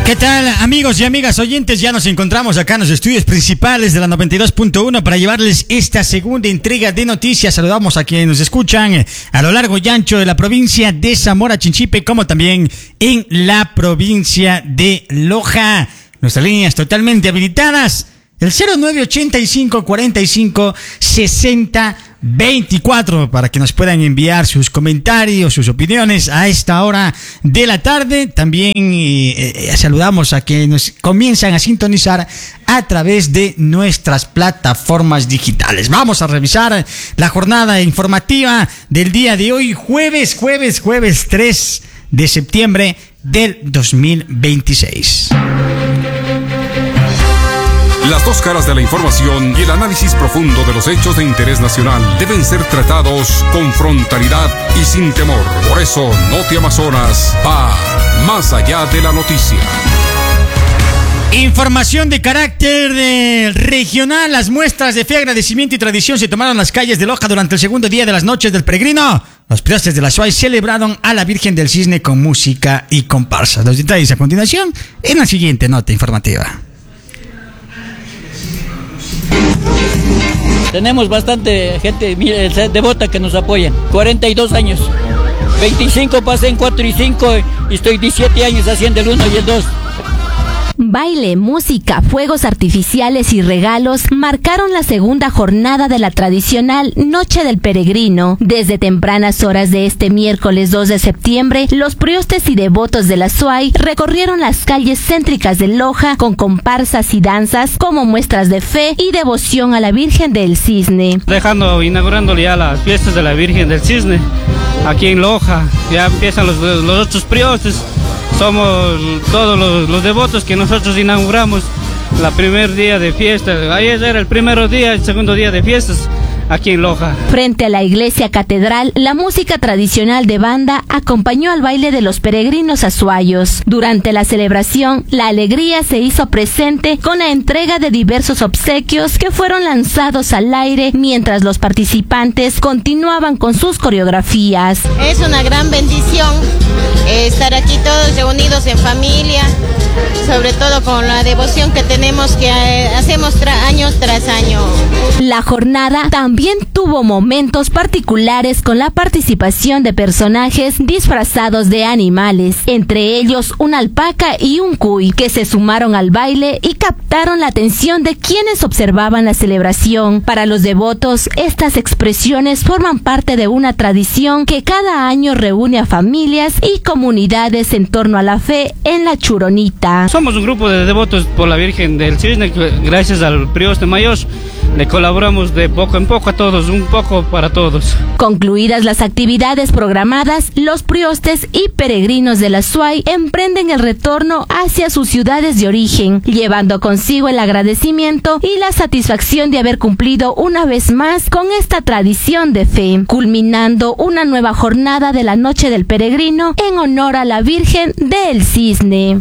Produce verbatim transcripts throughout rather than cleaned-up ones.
¿Qué tal, amigos y amigas oyentes? Ya nos encontramos acá en los estudios principales de la noventa y dos punto uno para llevarles esta segunda entrega de noticias. Saludamos a quienes nos escuchan a lo largo y ancho de la provincia de Zamora Chinchipe, como también en la provincia de Loja. Nuestras líneas totalmente habilitadas, el cero nueve ochenta y cinco cuarenta y cinco sesenta veinticuatro, para que nos puedan enviar sus comentarios, sus opiniones a esta hora de la tarde. También eh, eh, saludamos a quienes nos comienzan a sintonizar a través de nuestras plataformas digitales. Vamos a revisar la jornada informativa del día de hoy, jueves, jueves, jueves tres de septiembre del dos mil veintiséis. Las dos caras de la información y el análisis profundo de los hechos de interés nacional deben ser tratados con frontalidad y sin temor. Por eso, Noti Amazonas va más allá de la noticia. Información de carácter eh, regional. Las muestras de fe, agradecimiento y tradición se tomaron en las calles de Loja durante el segundo día de las noches del peregrino. Los priostes de la S U A Y celebraron a la Virgen del Cisne con música y comparsas. Los detalles a continuación en la siguiente nota informativa. Tenemos bastante gente devota que nos apoyan. cuarenta y dos años. veinticinco pasé en cuatro y cinco y estoy diecisiete años haciendo el uno y el dos. Baile, música, fuegos artificiales y regalos marcaron la segunda jornada de la tradicional Noche del Peregrino. Desde tempranas horas de este miércoles dos de septiembre, los priostes y devotos de la S U A Y recorrieron las calles céntricas de Loja con comparsas y danzas como muestras de fe y devoción a la Virgen del Cisne. Dejando, inaugurando ya las fiestas de la Virgen del Cisne, aquí en Loja, ya empiezan los, los otros priostes. Somos todos los, los devotos que nosotros inauguramos el primer día de fiesta. Ayer era el primer día, el segundo día de fiestas aquí en Loja. Frente a la iglesia catedral, la música tradicional de banda acompañó al baile de los peregrinos azuayos. Durante la celebración, la alegría se hizo presente con la entrega de diversos obsequios que fueron lanzados al aire mientras los participantes continuaban con sus coreografías. Es una gran bendición eh, estar aquí todos reunidos en familia, sobre todo con la devoción que tenemos, que eh, hacemos tra- año tras año. La jornada también tuvo momentos particulares con la participación de personajes disfrazados de animales, entre ellos una alpaca y un cuy, que se sumaron al baile y captaron la atención de quienes observaban la celebración. Para los devotos, estas expresiones forman parte de una tradición que cada año reúne a familias y comunidades en torno a la fe en la Churonita. Somos un grupo de devotos por la Virgen del Cisne, gracias al prioste mayor. Le colaboramos de poco en poco a todos, un poco para todos. Concluidas las actividades programadas, los priostes y peregrinos de la S U A Y emprenden el retorno hacia sus ciudades de origen, llevando consigo el agradecimiento y la satisfacción de haber cumplido una vez más con esta tradición de fe, culminando una nueva jornada de la Noche del Peregrino en honor a la Virgen del Cisne.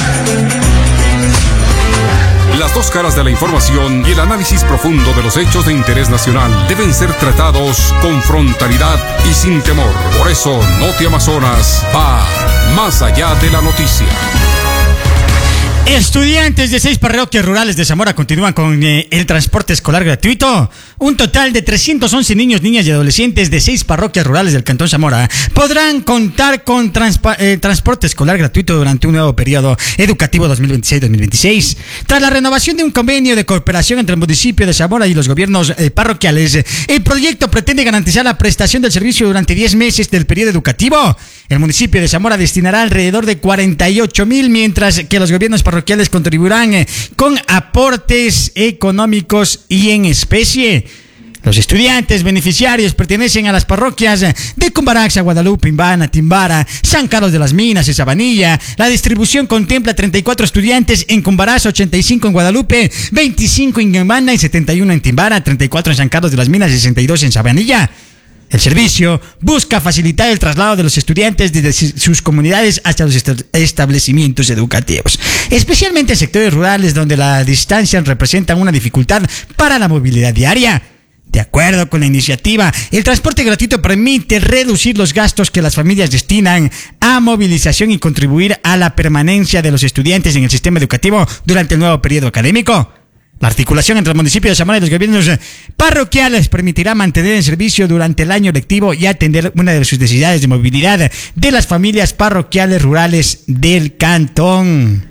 Las dos caras de la información y el análisis profundo de los hechos de interés nacional deben ser tratados con frontalidad y sin temor. Por eso, Noti Amazonas va más allá de la noticia. Estudiantes de seis parroquias rurales de Zamora continúan con eh, el transporte escolar gratuito. Un total de trescientos once niños, niñas y adolescentes de seis parroquias rurales del Cantón Zamora podrán contar con transpa- eh, transporte escolar gratuito durante un nuevo periodo educativo dos mil veintiséis dos mil veintiséis. Tras la renovación de un convenio de cooperación entre el municipio de Zamora y los gobiernos eh, parroquiales, el proyecto pretende garantizar la prestación del servicio durante diez meses del periodo educativo. El municipio de Zamora destinará alrededor de cuarenta y ocho mil, mientras que los gobiernos parroquiales contribuirán eh, con aportes económicos y en especie. Los estudiantes beneficiarios pertenecen a las parroquias de Cumbaraxa, Guadalupe, Imbana, Timbara, San Carlos de las Minas y Sabanilla. La distribución contempla treinta y cuatro estudiantes en Cumbaraxa, ochenta y cinco en Guadalupe, veinticinco en Imbana y setenta y uno en Timbara, treinta y cuatro en San Carlos de las Minas y sesenta y dos en Sabanilla. El servicio busca facilitar el traslado de los estudiantes desde sus comunidades hasta los establecimientos educativos, especialmente en sectores rurales donde la distancia representa una dificultad para la movilidad diaria. De acuerdo con la iniciativa, el transporte gratuito permite reducir los gastos que las familias destinan a movilización y contribuir a la permanencia de los estudiantes en el sistema educativo durante el nuevo periodo académico. La articulación entre el municipio de Zamora y los gobiernos parroquiales permitirá mantener el servicio durante el año lectivo y atender una de sus necesidades de movilidad de las familias parroquiales rurales del cantón.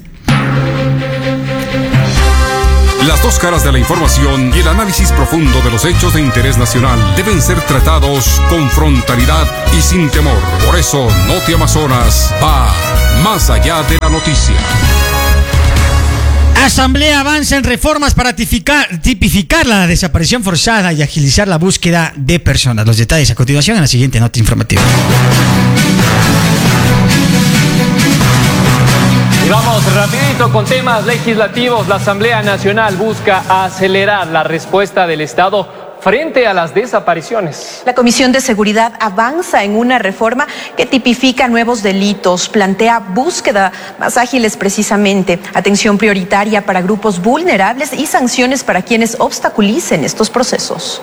Las dos caras de la información y el análisis profundo de los hechos de interés nacional deben ser tratados con frontalidad y sin temor. Por eso, Noti Amazonas va más allá de la noticia. Asamblea avanza en reformas para tipificar, tipificar la desaparición forzada y agilizar la búsqueda de personas. Los detalles a continuación en la siguiente nota informativa. Y vamos rapidito con temas legislativos. La Asamblea Nacional busca acelerar la respuesta del Estado frente a las desapariciones. La Comisión de Seguridad avanza en una reforma que tipifica nuevos delitos, plantea búsqueda más ágiles precisamente, atención prioritaria para grupos vulnerables y sanciones para quienes obstaculicen estos procesos.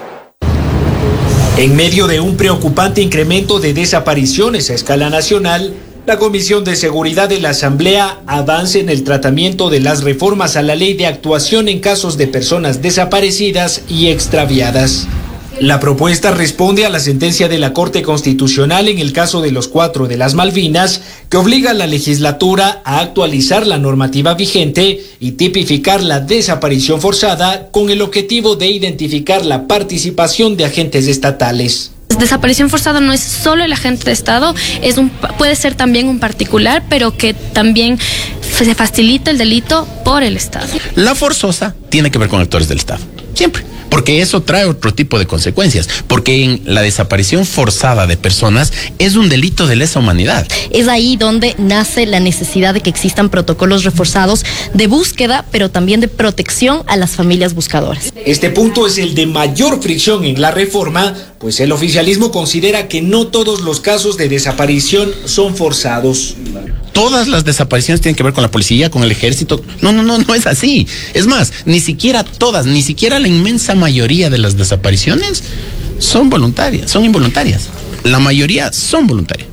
En medio de un preocupante incremento de desapariciones a escala nacional, la Comisión de Seguridad de la Asamblea avanza en el tratamiento de las reformas a la Ley de Actuación en casos de personas desaparecidas y extraviadas. La propuesta responde a la sentencia de la Corte Constitucional en el caso de los cuatro de las Malvinas, que obliga a la legislatura a actualizar la normativa vigente y tipificar la desaparición forzada con el objetivo de identificar la participación de agentes estatales. Desaparición forzada no es solo el agente de Estado, es un, puede ser también un particular, pero que también se facilita el delito por el Estado. La forzosa tiene que ver con actores del Estado, siempre. Porque eso trae otro tipo de consecuencias, porque en la desaparición forzada de personas es un delito de lesa humanidad. Es ahí donde nace la necesidad de que existan protocolos reforzados de búsqueda, pero también de protección a las familias buscadoras. Este punto es el de mayor fricción en la reforma, pues el oficialismo considera que no todos los casos de desaparición son forzados. Todas las desapariciones tienen que ver con la policía, con el ejército. No, no, no, no es así. Es más, ni siquiera todas, ni siquiera la inmensa mayoría de las desapariciones son voluntarias, son involuntarias. La mayoría son voluntarias.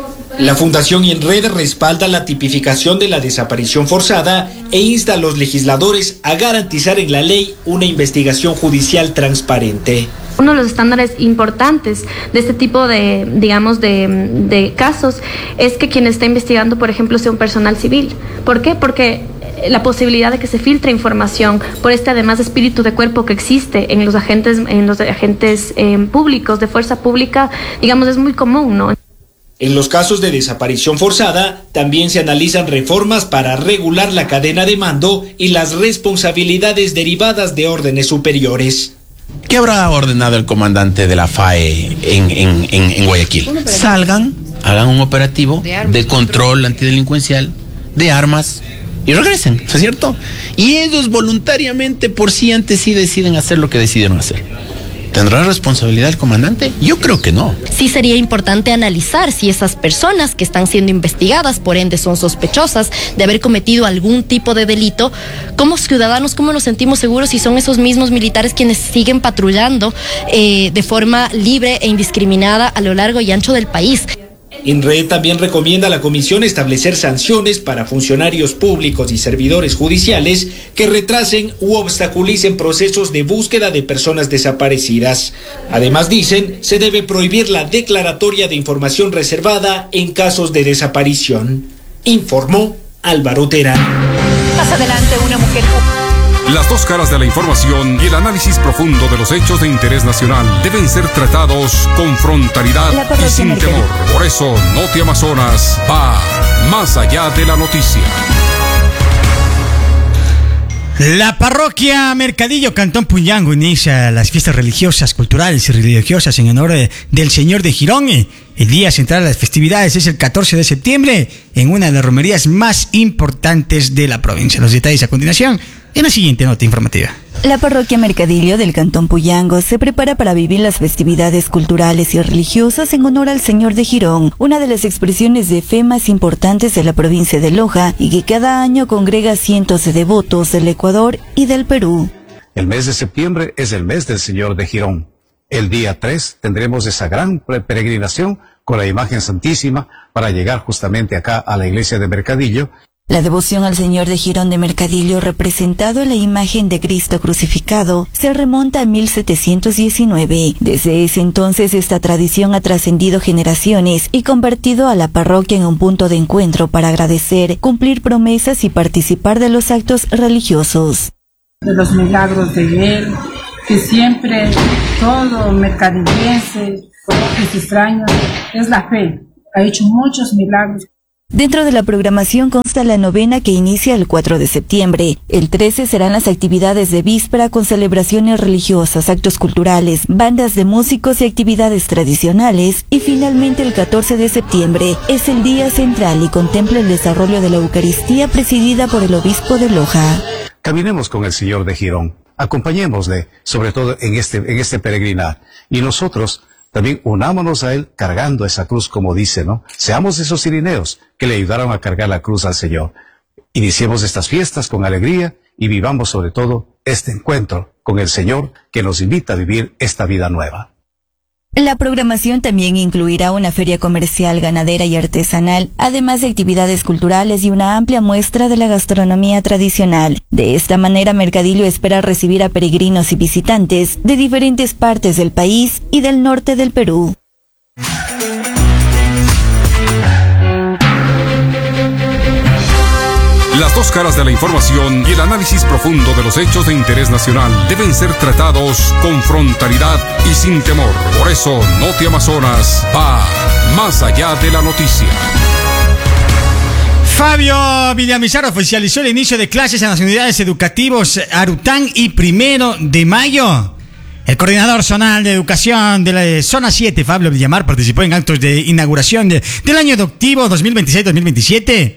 La Fundación INRED respalda la tipificación de la desaparición forzada e insta a los legisladores a garantizar en la ley una investigación judicial transparente. Uno de los estándares importantes de este tipo de, digamos, de, de casos es que quien está investigando, por ejemplo, sea un personal civil. ¿Por qué? Porque la posibilidad de que se filtre información por este además espíritu de cuerpo que existe en los agentes, en los agentes eh, públicos, de fuerza pública, digamos, es muy común, ¿no? En los casos de desaparición forzada, también se analizan reformas para regular la cadena de mando y las responsabilidades derivadas de órdenes superiores. ¿Qué habrá ordenado el comandante de la F A E en, en, en, en Guayaquil? Salgan, hagan un operativo de control antidelincuencial de armas y regresen, ¿es cierto? Y ellos voluntariamente por sí antes sí deciden hacer lo que decidieron hacer. ¿Tendrá responsabilidad el comandante? Yo creo que no. Sí sería importante analizar si esas personas que están siendo investigadas, por ende son sospechosas de haber cometido algún tipo de delito, como ciudadanos, ¿cómo nos sentimos seguros si son esos mismos militares quienes siguen patrullando eh, de forma libre e indiscriminada a lo largo y ancho del país? INRED también recomienda a la Comisión establecer sanciones para funcionarios públicos y servidores judiciales que retrasen u obstaculicen procesos de búsqueda de personas desaparecidas. Además, dicen, se debe prohibir la declaratoria de información reservada en casos de desaparición. Informó Álvaro Terán. Más adelante, una mujer... Las dos caras de la información y el análisis profundo de los hechos de interés nacional deben ser tratados con frontalidad y sin temor. Por eso, Noti Amazonas va más allá de la noticia. La parroquia Mercadillo Cantón Puyango inicia las fiestas religiosas, culturales y religiosas en honor del Señor de Girón. El día central de las festividades es el catorce de septiembre en una de las romerías más importantes de la provincia. Los detalles a continuación en la siguiente nota informativa. La parroquia Mercadillo del Cantón Puyango se prepara para vivir las festividades culturales y religiosas en honor al Señor de Girón, una de las expresiones de fe más importantes de la provincia de Loja y que cada año congrega cientos de devotos del Ecuador y del Perú. El mes de septiembre es el mes del Señor de Girón. El día tres tendremos esa gran peregrinación con la imagen santísima para llegar justamente acá a la iglesia de Mercadillo. La devoción al Señor de Girón de Mercadillo, representado en la imagen de Cristo crucificado, se remonta a mil setecientos diecinueve. Desde ese entonces esta tradición ha trascendido generaciones y convertido a la parroquia en un punto de encuentro para agradecer, cumplir promesas y participar de los actos religiosos. De los milagros de Él, que siempre todo mercadillense, los extraños, es la fe. Ha hecho muchos milagros. Dentro de la programación consta la novena que inicia el cuatro de septiembre. El trece serán las actividades de víspera con celebraciones religiosas, actos culturales, bandas de músicos y actividades tradicionales. Y finalmente el catorce de septiembre es el día central y contempla el desarrollo de la Eucaristía presidida por el obispo de Loja. Caminemos con el Señor de Girón, acompañémosle, sobre todo en este, en este peregrinar. Y nosotros también unámonos a Él cargando esa cruz, como dice, ¿no? Seamos esos cirineos que le ayudaron a cargar la cruz al Señor. Iniciemos estas fiestas con alegría y vivamos sobre todo este encuentro con el Señor que nos invita a vivir esta vida nueva. La programación también incluirá una feria comercial, ganadera y artesanal, además de actividades culturales y una amplia muestra de la gastronomía tradicional. De esta manera, Mercadillo espera recibir a peregrinos y visitantes de diferentes partes del país y del norte del Perú. Las dos caras de la información y el análisis profundo de los hechos de interés nacional deben ser tratados con frontalidad y sin temor. Por eso, Noti Amazonas va más allá de la noticia. Fabio Villamizar oficializó el inicio de clases en las unidades educativas Arután y Primero de Mayo. El coordinador zonal de educación de la zona siete, Fabio Villamar, participó en actos de inauguración de, del año educativo dos mil veintiséis dos mil veintisiete.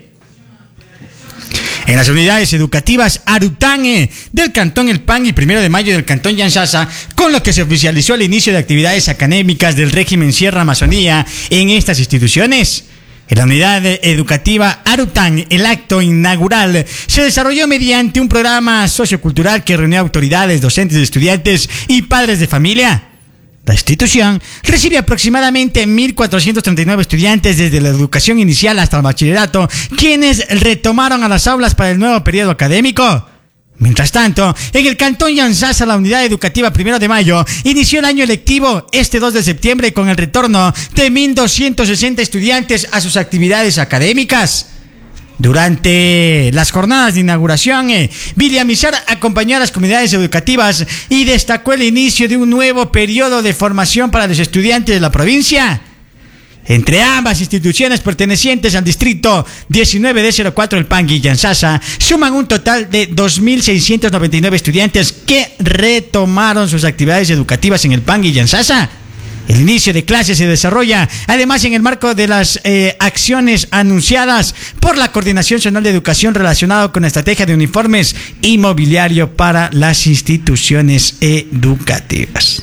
En las unidades educativas Arután eh, del Cantón El Pan y Primero de Mayo del Cantón Yanzasa, con lo que se oficializó el inicio de actividades académicas del régimen Sierra Amazonía en estas instituciones. En la unidad educativa Arután, el acto inaugural se desarrolló mediante un programa sociocultural que reunió autoridades, docentes, estudiantes y padres de familia. La institución recibe aproximadamente mil cuatrocientos treinta y nueve estudiantes desde la educación inicial hasta el bachillerato, quienes retomaron a las aulas para el nuevo periodo académico. Mientras tanto, en el Cantón Yanzasa, la unidad educativa Primero de Mayo inició el año lectivo este dos de septiembre con el retorno de mil doscientos sesenta estudiantes a sus actividades académicas. Durante las jornadas de inauguración, eh, Villamizar acompañó a las comunidades educativas y destacó el inicio de un nuevo periodo de formación para los estudiantes de la provincia. Entre ambas instituciones pertenecientes al distrito diecinueve D cero cuatro El Pangui y Yanzasa suman un total de dos mil seiscientos noventa y nueve estudiantes que retomaron sus actividades educativas en El Pangui y Yanzasa. El inicio de clases se desarrolla además en el marco de las eh, acciones anunciadas por la Coordinación Zonal de Educación relacionado con la estrategia de uniformes y mobiliario para las instituciones educativas.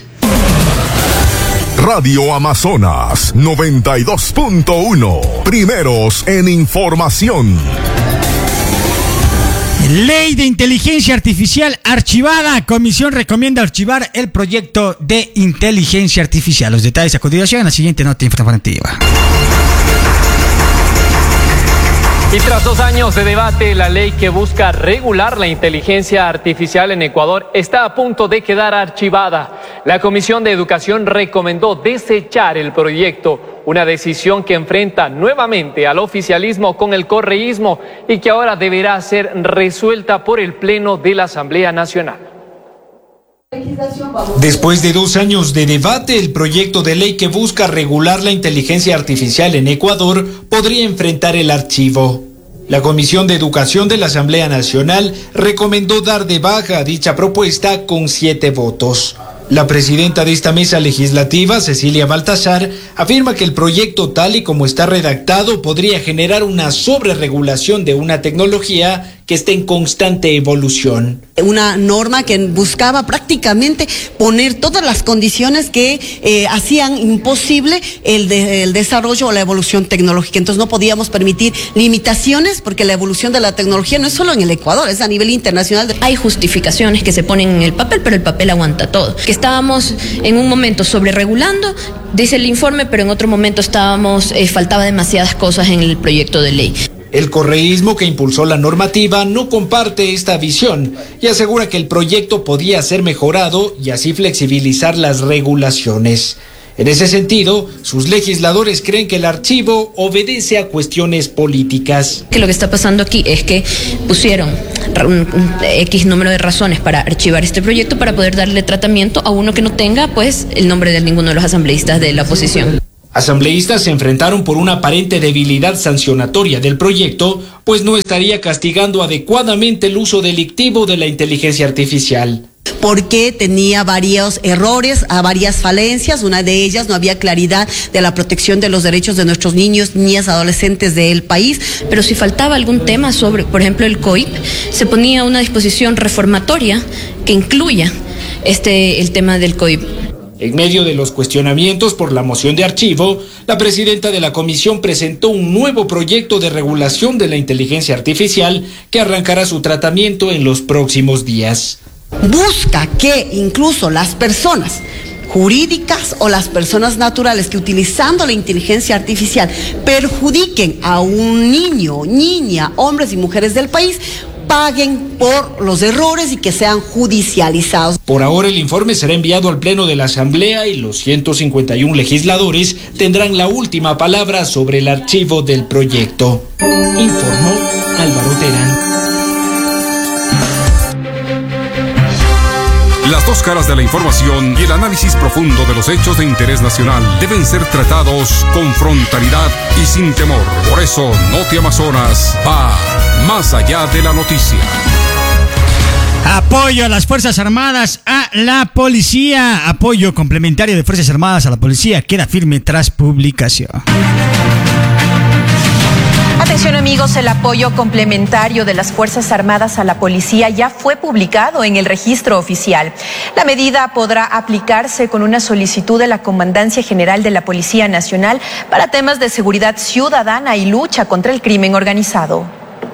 Radio Amazonas noventa y dos punto uno, primeros en información. Ley de inteligencia artificial archivada. Comisión recomienda archivar el proyecto de inteligencia artificial. Los detalles a continuación en la siguiente nota informativa. Y tras dos años de debate, la ley que busca regular la inteligencia artificial en Ecuador está a punto de quedar archivada. La Comisión de Educación recomendó desechar el proyecto, una decisión que enfrenta nuevamente al oficialismo con el correísmo y que ahora deberá ser resuelta por el Pleno de la Asamblea Nacional. Después de dos años de debate, el proyecto de ley que busca regular la inteligencia artificial en Ecuador podría enfrentar el archivo. La Comisión de Educación de la Asamblea Nacional recomendó dar de baja a dicha propuesta con siete votos. La presidenta de esta mesa legislativa, Cecilia Baltasar, afirma que el proyecto tal y como está redactado podría generar una sobreregulación de una tecnología que está en constante evolución. Una norma que buscaba prácticamente poner todas las condiciones que eh, hacían imposible el, de, el desarrollo o la evolución tecnológica. Entonces no podíamos permitir limitaciones porque la evolución de la tecnología no es solo en el Ecuador, es a nivel internacional. Hay justificaciones que se ponen en el papel, pero el papel aguanta todo. Que estábamos en un momento sobre regulando, dice el informe, pero en otro momento estábamos, eh, faltaba demasiadas cosas en el proyecto de ley. El correísmo que impulsó la normativa no comparte esta visión y asegura que el proyecto podía ser mejorado y así flexibilizar las regulaciones. En ese sentido, sus legisladores creen que el archivo obedece a cuestiones políticas. Que lo que está pasando aquí es que pusieron X número de razones para archivar este proyecto para poder darle tratamiento a uno que no tenga, pues, el nombre de ninguno de los asambleístas de la oposición. Asambleístas se enfrentaron por una aparente debilidad sancionatoria del proyecto, pues no estaría castigando adecuadamente el uso delictivo de la inteligencia artificial. Porque tenía varios errores, varias falencias. Una de ellas, no había claridad de la protección de los derechos de nuestros niños, niñas, adolescentes del país. Pero si faltaba algún tema sobre, por ejemplo, el C O I P, se ponía una disposición reformatoria que incluya este, el tema del C O I P. En medio de los cuestionamientos por la moción de archivo, la presidenta de la comisión presentó un nuevo proyecto de regulación de la inteligencia artificial que arrancará su tratamiento en los próximos días. Busca que incluso las personas jurídicas o las personas naturales que utilizando la inteligencia artificial perjudiquen a un niño, niña, hombres y mujeres del país, paguen por los errores y que sean judicializados. Por ahora el informe será enviado al Pleno de la Asamblea y los ciento cincuenta y uno legisladores tendrán la última palabra sobre el archivo del proyecto. Informó Álvaro Terán. Las dos caras de la información y el análisis profundo de los hechos de interés nacional deben ser tratados con frontalidad y sin temor. Por eso, Noti Amazonas va más allá de la noticia. Apoyo a las Fuerzas Armadas, a la policía. Apoyo complementario de Fuerzas Armadas a la policía queda firme tras publicación. Atención amigos, el apoyo complementario de las Fuerzas Armadas a la policía ya fue publicado en el registro oficial. La medida podrá aplicarse con una solicitud de la Comandancia General de la Policía Nacional para temas de seguridad ciudadana y lucha contra el crimen organizado.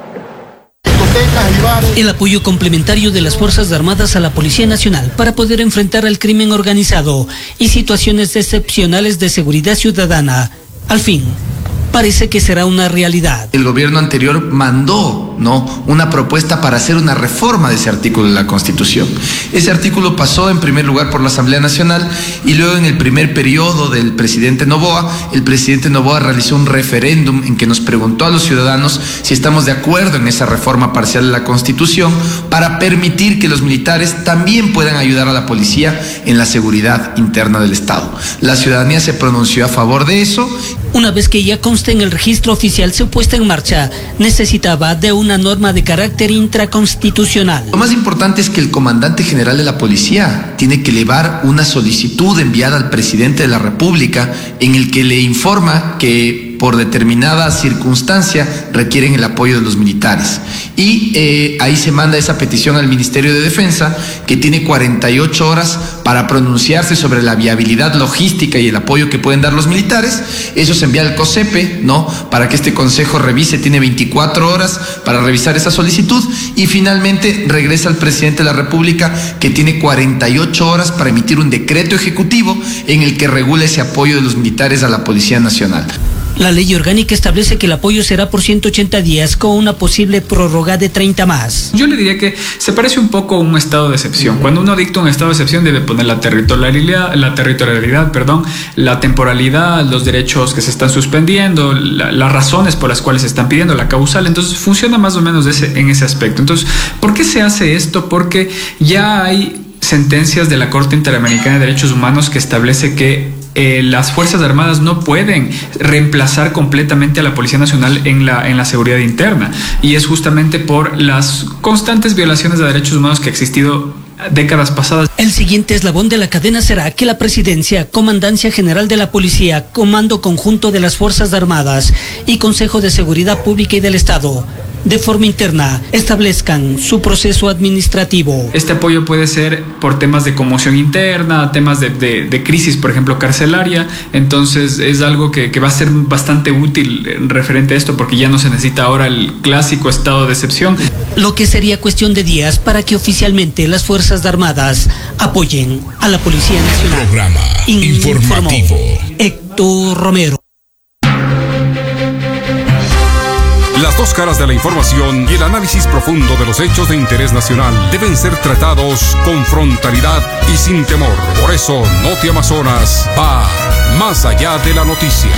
El apoyo complementario de las Fuerzas Armadas a la Policía Nacional para poder enfrentar al crimen organizado y situaciones excepcionales de seguridad ciudadana. Al fin, parece que será una realidad. El gobierno anterior mandó, ¿no?, una propuesta para hacer una reforma de ese artículo de la Constitución. Ese artículo pasó en primer lugar por la Asamblea Nacional y luego en el primer periodo del presidente Noboa, el presidente Noboa realizó un referéndum en que nos preguntó a los ciudadanos si estamos de acuerdo en esa reforma parcial de la Constitución para permitir que los militares también puedan ayudar a la policía en la seguridad interna del Estado. La ciudadanía se pronunció a favor de eso. Una vez que ya conste en el registro oficial se puesta en marcha, necesitaba de una norma de carácter intraconstitucional. Lo más importante es que el comandante general de la policía tiene que elevar una solicitud enviada al presidente de la República en el que le informa que por determinada circunstancia requieren el apoyo de los militares. Y eh, ahí se manda esa petición al Ministerio de Defensa, que tiene cuarenta y ocho horas para pronunciarse sobre la viabilidad logística y el apoyo que pueden dar los militares. Eso se envía al COSEPE, ¿no?, para que este consejo revise, tiene veinticuatro horas para revisar esa solicitud y finalmente regresa al presidente de la República, que tiene cuarenta y ocho horas para emitir un decreto ejecutivo en el que regula ese apoyo de los militares a la Policía Nacional. La ley orgánica establece que el apoyo será por ciento ochenta días con una posible prórroga de treinta más. Yo le diría que se parece un poco a un estado de excepción. Cuando uno dicta un estado de excepción debe poner la territorialidad, la territorialidad, perdón, la temporalidad, los derechos que se están suspendiendo, la, las razones por las cuales se están pidiendo, la causal. Entonces funciona más o menos de ese, en ese aspecto. Entonces, ¿por qué se hace esto? Porque ya hay sentencias de la Corte Interamericana de Derechos Humanos que establece que Eh, las Fuerzas Armadas no pueden reemplazar completamente a la Policía Nacional en la, en la seguridad interna, y es justamente por las constantes violaciones de derechos humanos que ha existido décadas pasadas. El siguiente eslabón de la cadena será que la Presidencia, Comandancia General de la Policía, Comando Conjunto de las Fuerzas Armadas y Consejo de Seguridad Pública y del Estado de forma interna establezcan su proceso administrativo. Este apoyo puede ser por temas de conmoción interna, temas de, de, de crisis, por ejemplo, carcelaria. Entonces es algo que, que va a ser bastante útil referente a esto, porque ya no se necesita ahora el clásico estado de excepción. Lo que sería cuestión de días para que oficialmente las Fuerzas Armadas apoyen a la Policía Nacional. Programa informativo. Héctor Romero. Las dos caras de la información y el análisis profundo de los hechos de interés nacional deben ser tratados con frontalidad y sin temor. Por eso, Noti Amazonas va más allá de la noticia.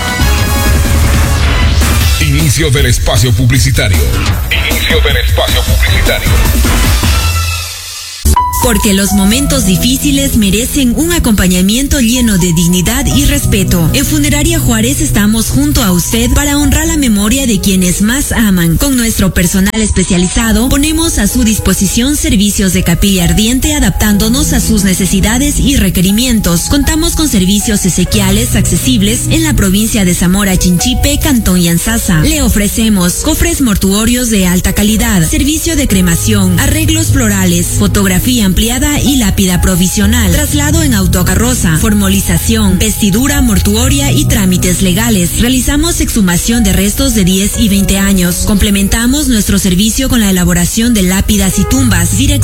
Inicio del espacio publicitario. Inicio del espacio publicitario. Porque los momentos difíciles merecen un acompañamiento lleno de dignidad y respeto. En Funeraria Juárez estamos junto a usted para honrar la memoria de quienes más aman. Con nuestro personal especializado ponemos a su disposición servicios de capilla ardiente adaptándonos a sus necesidades y requerimientos. Contamos con servicios esequiales accesibles en la provincia de Zamora Chinchipe, Cantón Yanzasa. Le ofrecemos cofres mortuorios de alta calidad, servicio de cremación, arreglos florales, fotografía ampliada y lápida provisional, traslado en autocarroza, formalización, vestidura mortuoria y trámites legales. Realizamos exhumación de restos de diez y veinte años. Complementamos nuestro servicio con la elaboración de lápidas y tumbas. Dirección